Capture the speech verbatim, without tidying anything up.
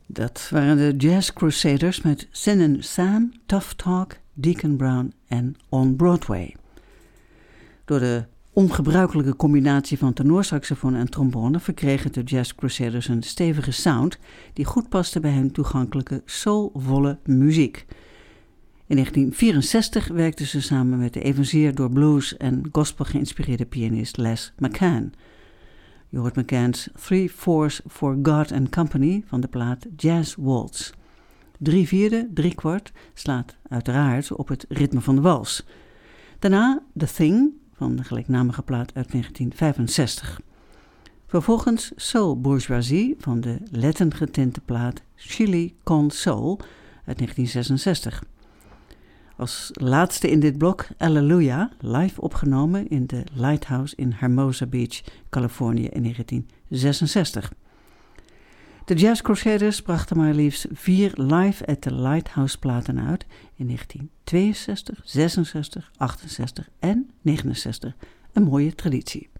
Dat waren de Jazz Crusaders met Sin and Sam, Tough Talk, Deacon Brown en On Broadway. Door de ongebruikelijke combinatie van tenorsaxofoon en trombone verkregen de Jazz Crusaders een stevige sound die goed paste bij hun toegankelijke soulvolle muziek. In negentien vierenzestig werkten ze samen met de evenzeer door blues en gospel geïnspireerde pianist Les McCann. Je hoort McCann's Three Fours for God and Company van de plaat Jazz Waltz. Drie vierde, drie kwart slaat uiteraard op het ritme van de wals. Daarna The Thing van de gelijknamige plaat uit negentien vijfenzestig. Vervolgens Soul Bourgeoisie van de Latin getinte plaat Chili con Soul uit negentien zesenzestig. Als laatste in dit blok Alleluia, live opgenomen in de Lighthouse in Hermosa Beach, Californië in negentien zesenzestig. De Jazz Crusaders brachten maar liefst vier Live at the Lighthouse platen uit in negentien tweeënzestig, zesenzestig, achtenzestig en negenenzestig. Een mooie traditie.